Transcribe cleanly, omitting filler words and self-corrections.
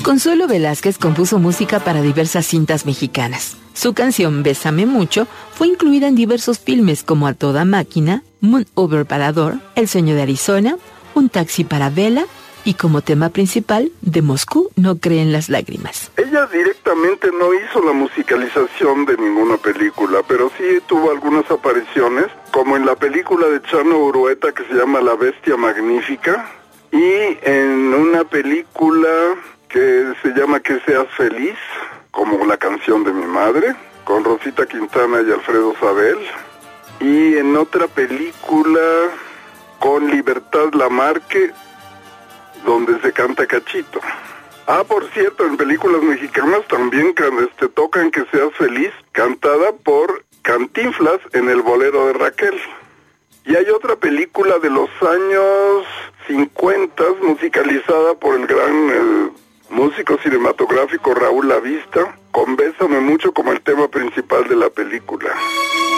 Consuelo Velázquez compuso música para diversas cintas mexicanas. Su canción Bésame Mucho fue incluida en diversos filmes como A Toda Máquina, Moon Over Parador, El Sueño de Arizona, Un Taxi para Vela y como tema principal de Moscú no creen las lágrimas. Ella directamente no hizo la musicalización de ninguna película, pero sí tuvo algunas apariciones, como en la película de Chano Urueta que se llama La Bestia Magnífica, y en una película que se llama Que Seas Feliz, como la canción de mi madre, con Rosita Quintana y Alfredo Sabel, y en otra película con Libertad Lamarque, donde se canta Cachito. Por cierto, en películas mexicanas también tocan Que Seas Feliz, cantada por Cantinflas en El Bolero de Raquel. Y hay otra película de los años 50, musicalizada por el gran músico cinematográfico Raúl Lavista, con Bésame Mucho como el tema principal de la película.